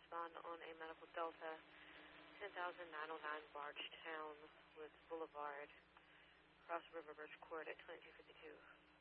respond on a medical Delta 10,909 Bardstown with Boulevard, Cross River Birch Court at 2252.